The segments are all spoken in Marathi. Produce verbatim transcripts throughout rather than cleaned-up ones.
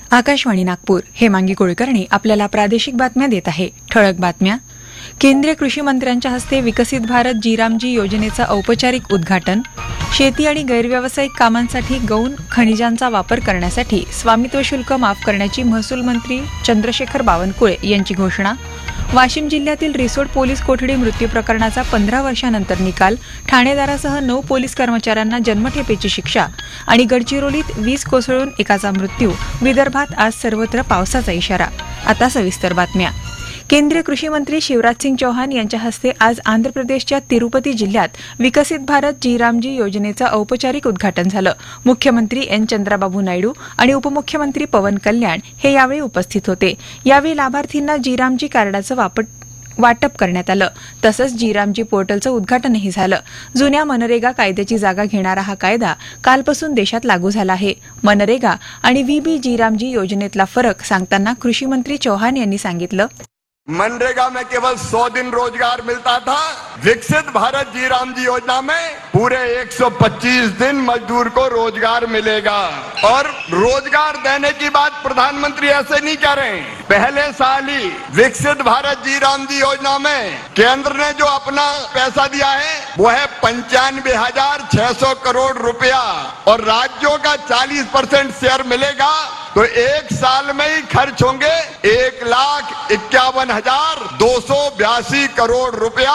आकाशवाणी नागपूर. हेमांगी कुलकर्णी आपल्याला प्रादेशिक बातम्या देत आहे. ठळक बातम्या. केंद्रीय कृषी मंत्र्यांच्या हस्ते विकसित भारत जीरामजी योजनेचं औपचारिक उद्घाटन. शेती आणि गैरव्यावसायिक कामांसाठी गौण खनिजांचा वापर करण्यासाठी स्वामित्व शुल्क माफ करण्याची महसूल मंत्री चंद्रशेखर बावनकुळे यांची घोषणा. वाशिम जिल्ह्यातील रिसोड पोलीस कोठडी मृत्यू प्रकरणाचा पंधरा वर्षांनंतर निकाल. ठाणेदारासह नऊ पोलीस कर्मचाऱ्यांना जन्मठेपेची शिक्षा. आणि गडचिरोलीत वीज कोसळून एकाचा मृत्यू. विदर्भात आज सर्वत्र पावसाचा इशारा. आता सविस्तर बातम्या. केंद्रीय कृषी मंत्री शिवराज सिंग चौहान यांच्या हस्ते आज आंध्र प्रदेशच्या तिरुपती जिल्ह्यात विकसित भारत जीरामजी योजनेचं औपचारिक उद्घाटन झालं. मुख्यमंत्री एन चंद्राबाबू नायडू आणि उपमुख्यमंत्री पवन कल्याण हे यावेळी उपस्थित होते. यावेळी लाभार्थींना जीरामजी कार्डाचं वापर वाटप करण्यात आलं. तसंच जीरामजी पोर्टलचं उद्घाटनही झालं. जुन्या मनरेगा कायद्याची जागा घेणारा हा कायदा कालपासून देशात लागू झाला आहे. मनरेगा आणि व्हीबी जीरामजी योजनेतला फरक सांगताना कृषी मंत्री चौहान यांनी सांगितलं. मनरेगा में केवल सौ दिन रोजगार मिलता था. विकसित भारत जीरामजी योजना में पूरे एक सौ पच्चीस दिन मजदूर को रोजगार मिलेगा. और रोजगार देने की बात प्रधानमंत्री ऐसे नहीं कह रहे हैं. पहले साल ही विकसित भारत जीरामजी योजना में केंद्र ने जो अपना पैसा दिया है वो है पंचानवे हजार छह सौ करोड़ रुपया और राज्यों का चालीस परसेंट शेयर मिलेगा. तो एक साल में ही खर्च होंगे एक लाख इक्यावन हजार दो सौ बयासी करोड़ रुपया.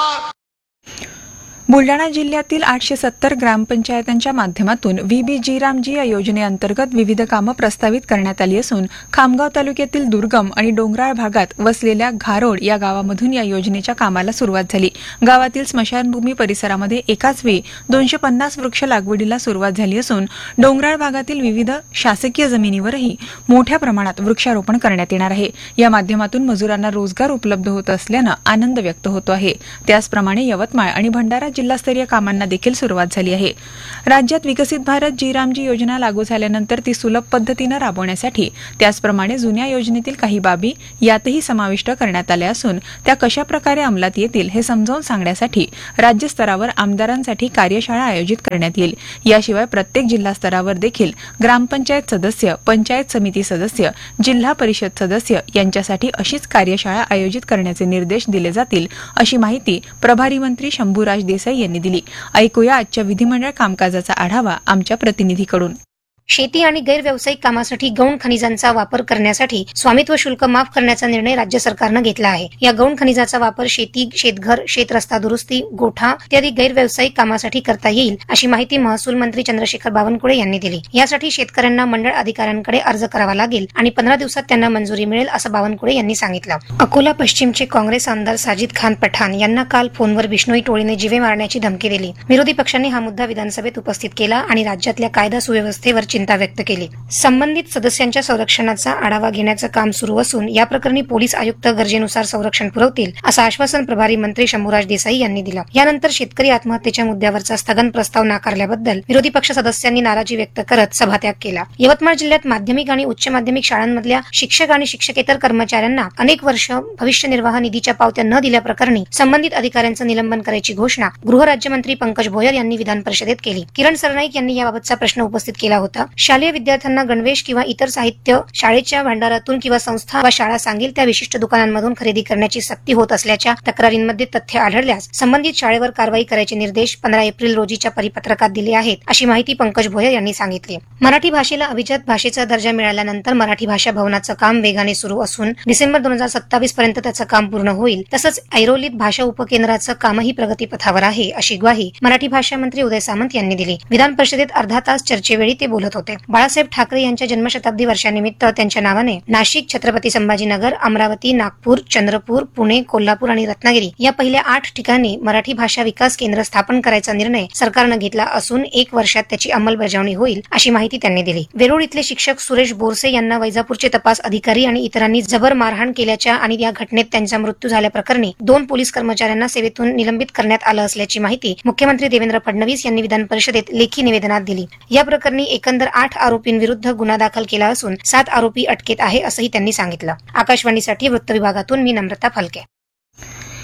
बुलडाणा जिल्ह्यातील आठशे सत्तर ग्रामपंचायतांच्या माध्यमातून व्हीबी जीरामजी या योजनेअंतर्गत विविध कामं प्रस्तावित करण्यात आली असून खामगाव तालुक्यातील दुर्गम आणि डोंगराळ भागात वसलेल्या घारोड या गावामधून या योजनेच्या कामाला सुरुवात झाली. गावातील स्मशानभूमी परिसरामध्ये एकाच वेळी दोनशे पन्नास वृक्ष लागवडीला सुरुवात झाली असून डोंगराळ भागातील विविध शासकीय जमिनीवरही मोठ्या प्रमाणात वृक्षारोपण करण्यात येणार आहे. या माध्यमातून मजुरांना रोजगार उपलब्ध होत असल्यानं आनंद व्यक्त होतो आहे. त्याचप्रमाणे यवतमाळ आणि भंडारा जिल्हास्तरीय कामांना देखील सुरुवात झाली आहे. राज्यात विकसित भारत जीरामजी योजना लागू झाल्यानंतर ती सुलभ पद्धतीनं राबवण्यासाठी त्याचप्रमाणे जुन्या योजनेतील काही बाबी यातही समाविष्ट करण्यात आल्या असून त्या कशा प्रकारे अंमलात येतील हे समजावून सांगण्यासाठी राज्यस्तरावर आमदारांसाठी कार्यशाळा आयोजित करण्यात येईल. याशिवाय प्रत्येक जिल्हास्तरावर देखील ग्रामपंचायत सदस्य, पंचायत समिती सदस्य, जिल्हा परिषद सदस्य यांच्यासाठी अशीच कार्यशाळा आयोजित करण्याचे निर्देश दिले जातील अशी माहिती प्रभारी मंत्री शंभूराज देसाई यांनी दिली. ऐकूया आजच्या विधिमंडळ कामकाजाचा आढावा आमच्या प्रतिनिधीकडून. शेती आणि गैरव्यावसायिक कामासाठी गौण खनिजांचा वापर करण्यासाठी स्वामित्व शुल्क माफ करण्याचा निर्णय राज्य सरकारनं घेतला आहे. या गौण खनिजाचा वापर शेती, शेतघर, शेतरस्ता दुरुस्ती, गोठा इत्यादी गैरव्यावसायिक कामासाठी करता येईल अशी माहिती महसूल मंत्री चंद्रशेखर बावनकुळे यांनी दिली. यासाठी शेतकऱ्यांना मंडळ अधिकाऱ्यांकडे अर्ज करावा लागेल आणि पंधरा दिवसात त्यांना मंजुरी मिळेल असं बावनकुळे यांनी सांगितलं. अकोला पश्चिमचे काँग्रेस आमदार साजिद खान पठाण यांना काल फोनवर बिश्नोई टोळीने जीवे मारण्याची धमकी दिली. विरोधी पक्षांनी हा मुद्दा विधानसभेत उपस्थित केला आणि राज्यातल्या कायदा सुव्यवस्थेवर चिंता व्यक्त केली. संबंधित सदस्यांच्या संरक्षणाचा आढावा घेण्याचं काम सुरू असून या प्रकरणी पोलीस आयुक्त गरजेनुसार संरक्षण पुरवतील असं आश्वासन प्रभारी मंत्री शंभूराज देसाई यांनी दिलं. यानंतर शेतकरी आत्महत्येच्या मुद्द्यावरचा स्थगन प्रस्ताव नाकारल्याबद्दल विरोधी पक्ष सदस्यांनी नाराजी व्यक्त करत सभात्याग केला. यवतमाळ जिल्ह्यात माध्यमिक आणि उच्च माध्यमिक शाळांमधल्या शिक्षक आणि शिक्षकेतर कर्मचाऱ्यांना अनेक वर्ष भविष्य निर्वाह निधीच्या पावत्या न दिल्याप्रकरणी संबंधित अधिकाऱ्यांचं निलंबन करायची घोषणा गृहराज्यमंत्री पंकज भोयर यांनी विधान परिषदेत केली. किरण सरनाईक यांनी याबाबतचा प्रश्न उपस्थित केला होता. शालेय विद्यार्थ्यांना गणवेश किंवा इतर साहित्य शाळेच्या भांडारातून किंवा संस्था वा शाळा सांगेल त्या विशिष्ट दुकानांमधून खरेदी करण्याची सक्ती होत असल्याच्या तक्रारींमध्ये तथ्य आढळल्यास संबंधित शाळेवर कारवाई करायचे निर्देश पंधरा एप्रिल रोजीच्या परिपत्रकात दिले आहेत अशी माहिती पंकज भोयर यांनी सांगितली. मराठी भाषेला अभिजात भाषेचा दर्जा मिळाल्यानंतर मराठी भाषा भवनाचं काम वेगाने सुरू असून डिसेंबर दोन हजार सत्तावीस पर्यंत त्याचं काम पूर्ण होईल. तसंच ऐरोलीत भाषा उपकेंद्राचं कामही प्रगतीपथावर आहे अशी ग्वाही मराठी भाषा मंत्री उदय सामंत यांनी दिली. विधान परिषदेत अर्धा तास चर्चेवेळी ते बोलत होते. बाळासाहेब ठाकरे यांच्या जन्मशताब्दी वर्षानिमित्त त्यांच्या नावाने नाशिक, छत्रपती संभाजीनगर, अमरावती, नागपूर, चंद्रपूर, पुणे, कोल्हापूर आणि रत्नागिरी या पहिल्या आठ ठिकाणी मराठी भाषा विकास केंद्र स्थापन करायचा निर्णय सरकारनं घेतला असून एक वर्षात त्याची अंमलबजावणी होईल अशी माहिती त्यांनी दिली. वेरूळ इथले शिक्षक सुरेश बोरसे यांना वैजापूरचे तपास अधिकारी आणि इतरांनी जबर मारहाण केल्याच्या आणि या घटनेत त्यांचा मृत्यू झाल्याप्रकरणी दोन पोलीस कर्मचाऱ्यांना सेवेतून निलंबित करण्यात आलं असल्याची माहिती मुख्यमंत्री देवेंद्र फडणवीस यांनी विधान परिषदेत लेखी निवेदनात दिली. या प्रकरणी एकंदर आठ आरोपींविरुद्ध गुन्हा दाखल केला असून सात आरोपी अटकेत आहे असंही त्यांनी सांगितलं. आकाशवाणीसाठी वृत्त विभागातून मी नम्रता फलके.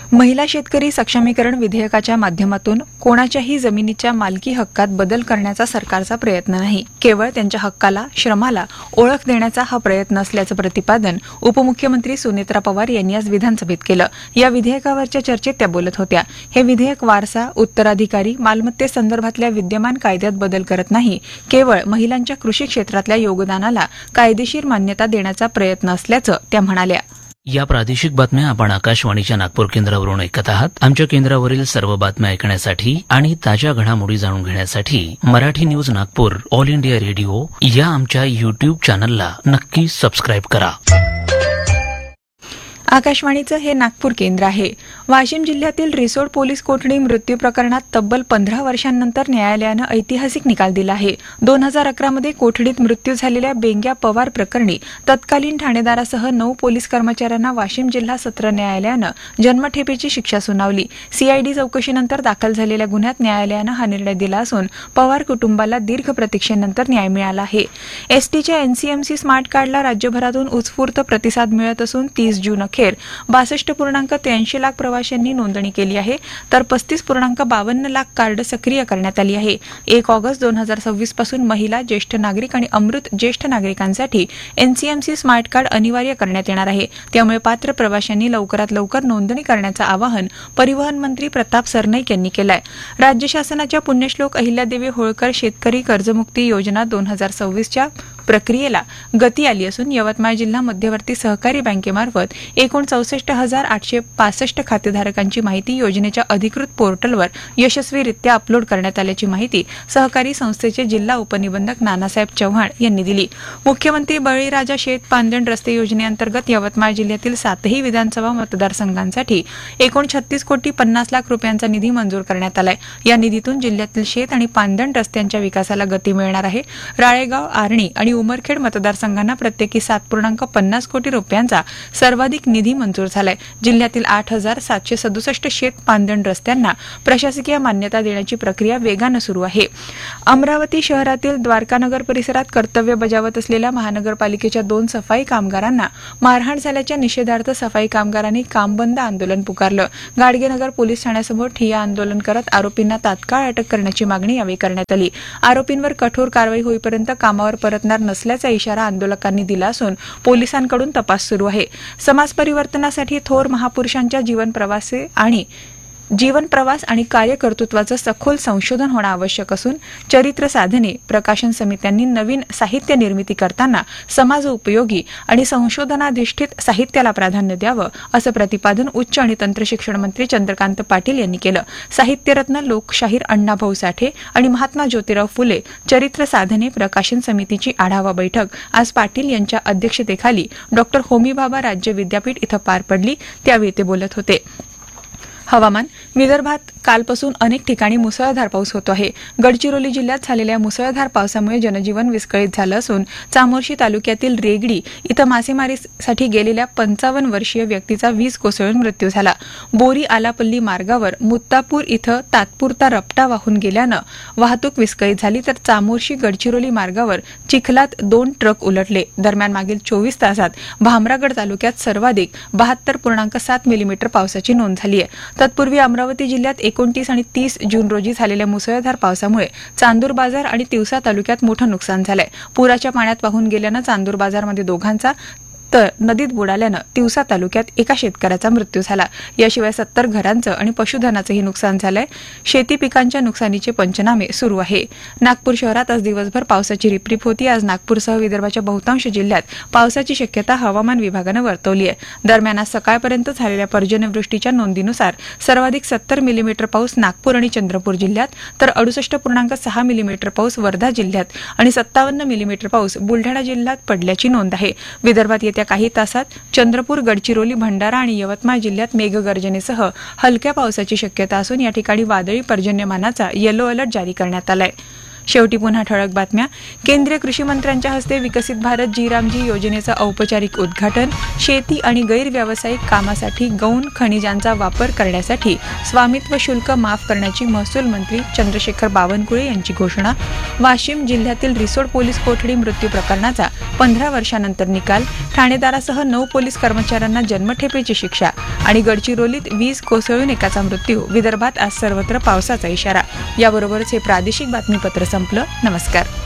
महिला शेतकरी सक्षमीकरण विधेयकाच्या माध्यमातून कोणाच्याही जमिनीच्या मालकी हक्कात बदल करण्याचा सरकारचा प्रयत्न नाही, केवळ त्यांच्या हक्काला, श्रमाला ओळख देण्याचा हा प्रयत्न असल्याचं प्रतिपादन उपमुख्यमंत्री सुनेत्रा पवार यांनी आज विधानसभेत केलं. या विधेयकावरच्या चर्चेत त्या बोलत होत्या. हे विधेयक वारसा, उत्तराधिकारी, मालमत्तेसंदर्भातल्या विद्यमान कायद्यात बदल करत नाही, केवळ महिलांच्या कृषी क्षेत्रातल्या योगदानाला कायदेशीर मान्यता देण्याचा प्रयत्न असल्याचं त्या म्हणाल्या. या प्रादेशिक बातम्या आपण आकाशवाणीच्या नागपूर केंद्रावरून ऐकत आहात. आमच्या केंद्रावरील सर्व बातम्या ऐकण्यासाठी आणि ताज्या घडामोडी जाणून घेण्यासाठी Marathi news Nagpur all India radio या आमच्या युट्यूब चॅनलला नक्की सबस्क्राईब करा. आकाशवाणीचं हे नागपूर केंद्र आहे. वाशिम जिल्ह्यातील रिसोड पोलीस कोठडी मृत्यू प्रकरणात तब्बल पंधरा वर्षांनंतर न्यायालयानं ऐतिहासिक निकाल दिला आहे. दोन हजार अकरामध्ये कोठडीत मृत्यू झालेल्या बेंग्या पवार प्रकरणी तत्कालीन ठाणेदारासह नऊ पोलीस कर्मचाऱ्यांना वाशिम जिल्हा सत्र न्यायालयानं जन्मठेपेची शिक्षा सुनावली. सीआयडी चौकशीनंतर दाखल झालेल्या गुन्ह्यात न्यायालयानं हा निर्णय दिला असून पवार कुटुंबाला दीर्घ प्रतीक्षेनंतर न्याय मिळाला आहे. एसटीच्या एनसीएमसी स्मार्ट कार्डला राज्यभरातून उत्स्फूर्त प्रतिसाद मिळत असून तीस जून अखेर बासष्ट पूर्णांक त्र्याऐंशी लाख प्रवाशांनी नोंदणी केली आहे, तर पस्तीस पूर्णांक बावन्न लाख कार्ड सक्रिय करण्यात आली आहे. एक ऑगस्ट दोन हजार सव्वीस पासून महिला, ज्येष्ठ नागरिक आणि अमृत ज्येष्ठ नागरिकांसाठी एनसीएमसी स्मार्ट कार्ड अनिवार्य करण्यात येणार आहे. त्यामुळे पात्र प्रवाशांनी लवकरात लवकर नोंदणी करण्याचं आवाहन परिवहन मंत्री प्रताप सरनाईक यांनी केलं आहे. राज्य शासनाच्या पुण्यश्लोक अहिल्यादेवी होळकर शेतकरी कर्जमुक्ती योजना दोन हजार सव्वीसच्या प्रक्रियेला गती आली असून यवतमाळ जिल्हा मध्यवर्ती सहकारी बँकेमार्फत एकूण चौसष्ट हजार आठशे पासष्ट खातेधारकांची माहिती योजनेच्या अधिकृत पोर्टलवर यशस्वीरित्या अपलोड करण्यात आल्याची माहिती सहकारी संस्थेचे जिल्हा उपनिबंधक नानासाहेब चव्हाण यांनी दिली. मुख्यमंत्री बळीराजा शेत पांदण रस्ते योजनेअंतर्गत यवतमाळ जिल्ह्यातील सातही विधानसभा मतदारसंघांसाठी एकूण छत्तीस कोटी पन्नास लाख रुपयांचा निधी मंजूर करण्यात आलाय. या निधीतून जिल्ह्यातील शेत आणि पांदण रस्त्यांच्या विकासाला गती मिळणार आहे. राळेगाव, आर्णी आणि उमरखेड मतदारसंघांना प्रत्येकी सात पूर्णांक पन्नास कोटी रुपयांचा सर्वाधिक निधी मंजूर झालाय. जिल्ह्यातील आठ हजार सातशे सदुसष्ट शेत पांदण रस्त्यांना प्रशासकीय मान्यता देण्याची प्रक्रिया वेगानं सुरू आहे. अमरावती शहरातील द्वारकानगर परिसरात कर्तव्य बजावत असलेल्या महानगरपालिकेच्या दोन सफाई कामगारांना मारहाण झाल्याच्या निषेधार्थ सफाई कामगारांनी कामबंद आंदोलन पुकारलं. गाडगेनगर पोलीस ठाण्यासमोर ठिय्या आंदोलन करत आरोपींना तात्काळ अटक करण्याची मागणी यावेळी करण्यात आली. आरोपींवर कठोर कारवाई होईपर्यंत कामावर परतणार नसल्याचा इशारा आंदोलकांनी दिला असून पोलिसांकडून तपास सुरू आहे. समाज परिवर्तनासाठी थोर महापुरुषांच्या जीवन प्रवासे आणि जीवन प्रवास आणि कार्यकर्तृत्वाचं सखोल संशोधन होणं आवश्यक असून चरित्र साधने प्रकाशन समित्यांनी नवीन साहित्य निर्मिती करताना समाज उपयोगी आणि संशोधनाधिष्ठित साहित्याला प्राधान्य द्यावं असं प्रतिपादन उच्च आणि तंत्रशिक्षण मंत्री चंद्रकांत पाटील यांनी केलं. साहित्यरत्न लोकशाहीर अण्णाभाऊ साठे आणि महात्मा ज्योतिराव फुले चरित्र साधने प्रकाशन समितीची आढावा बैठक आज पाटील यांच्या अध्यक्षतेखाली डॉक्टर होमी भाभा राज्य विद्यापीठ इथं पार पडली. त्यावेळी ते बोलत होते. हवामान. विदर्भात कालपासून अनेक ठिकाणी मुसळधार पाऊस होतो आहे. गडचिरोली जिल्ह्यात झालेल्या मुसळधार पावसामुळे जनजीवन विस्कळीत झालं असून चामोर्शी तालुक्यातील रेगडी इथं मासेमारीसाठी गेलेल्या पंचावन्न वर्षीय व्यक्तीचा वीज कोसळून मृत्यू झाला. बोरी आलापल्ली मार्गावर मुत्तापूर इथं तात्पुरता रपटा वाहून गेल्यानं वाहतूक विस्कळीत झाली, तर चामोर्शी गडचिरोली मार्गावर चिखलात दोन ट्रक उलटले. दरम्यान मागील चोवीस तासात भामरागड तालुक्यात सर्वाधिक बहात्तर पूर्णांक सात मिलीमीटर पावसाची नोंद झाली आहे. तत्पूर्वी अमरावती जिल्ह्यात एकोणतीस आणि तीस जून रोजी झालेल्या मुसळधार पावसामुळे चांदूर बाजार आणि तिवसा तालुक्यात मोठं नुकसान झालंय. पुराच्या पाण्यात वाहून गेल्यानं चांदूर बाजारमध्ये दोघांचा तर नदीत बुडाल्यानं तिवसा तालुक्यात एका शेतकऱ्याचा मृत्यू झाला. याशिवाय सत्तर घरांचं आणि पशुधनाचंही नुकसान झालंय. शेती पिकांच्या नुकसानीचे पंचनामे सुरू आहे. नागपूर शहरात आज दिवसभर पावसाची रिपरिप होती. आज नागपूरसह विदर्भाच्या बहुतांश जिल्ह्यात पावसाची शक्यता हवामान विभागानं वर्तवली आहे. दरम्यान आज सकाळपर्यंत झालेल्या पर्जन्यवृष्टीच्या नोंदीनुसार सर्वाधिक सत्तर मिलीमीटर पाऊस नागपूर आणि चंद्रपूर जिल्ह्यात, तर अडुसष्ट पूर्णांक सहा मिलीमीटर पाऊस वर्धा जिल्ह्यात आणि सत्तावन्न मिलीमीटर पाऊस बुलढाणा जिल्ह्यात पडल्याची नोंद आहे. विदर्भात येत्या काही तासात चंद्रपूर, गडचिरोली, भंडारा आणि यवतमाळ जिल्ह्यात मेघगर्जनेसह हलक्या पावसाची शक्यता असून या ठिकाणी वादळी पर्जन्यमानाचा येलो अलर्ट जारी करण्यात आलाय. शेवटी पुन्हा ठळक बातम्या. केंद्रीय कृषी मंत्र्यांच्या हस्ते विकसित भारत जी रामजी योजनेचं औपचारिक उद्घाटन. शेती आणि गैरव्यावसायिक कामासाठी गौण खनिजांचा वापर करण्यासाठी स्वामित्व शुल्क माफ करण्याची महसूल मंत्री चंद्रशेखर बावनकुळे यांची घोषणा. वाशिम जिल्ह्यातील रिसोड पोलीस कोठडी मृत्यू प्रकरणाचा पंधरा वर्षानंतर निकाल. ठाणेदारासह नऊ पोलीस कर्मचाऱ्यांना जन्मठेपेची शिक्षा. आणि गडचिरोलीत वीज कोसळून एकाचा मृत्यू. विदर्भात आज सर्वत्र पावसाचा इशारा. याबरोबरच हे प्रादेशिक बातमीपत्र संपलं. नमस्कार.